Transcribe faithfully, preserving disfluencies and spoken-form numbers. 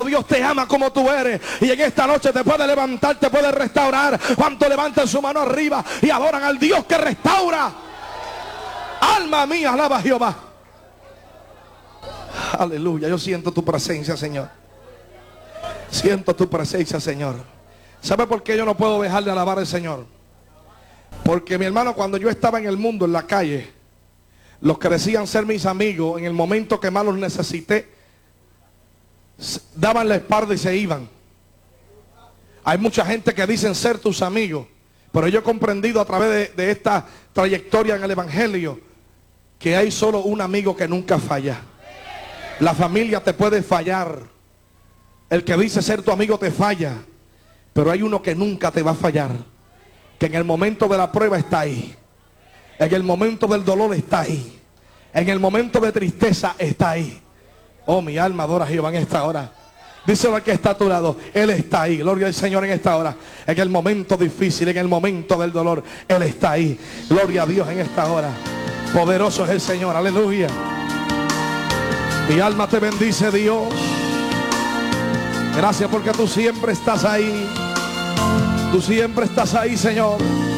Dios te ama como tú eres. Y en esta noche te puede levantar, te puede restaurar. Cuanto levanten su mano arriba y adoran al Dios que restaura. Alma mía, alaba a Jehová. Aleluya, yo siento tu presencia, Señor. Siento tu presencia, Señor. ¿Sabe por qué yo no puedo dejar de alabar al Señor? Porque mi hermano, cuando yo estaba en el mundo, en la calle, los que decían ser mis amigos, en el momento que más los necesité, daban la espalda y se iban. Hay mucha gente que dicen ser tus amigos, pero yo he comprendido a través de, de esta trayectoria en el Evangelio que hay solo un amigo que nunca falla. La familia te puede fallar, el que dice ser tu amigo te falla, pero hay uno que nunca te va a fallar, que en el momento de la prueba está ahí, en el momento del dolor está ahí, en el momento de tristeza está ahí. Oh, mi alma adora a Jehová en esta hora. Díselo al que está a tu lado, Él está ahí. Gloria al Señor en esta hora. En el momento difícil, en el momento del dolor, Él está ahí. Gloria a Dios en esta hora. Poderoso es el Señor, aleluya. Mi alma te bendice, Dios. Gracias porque tú siempre estás ahí. Tú siempre estás ahí, Señor.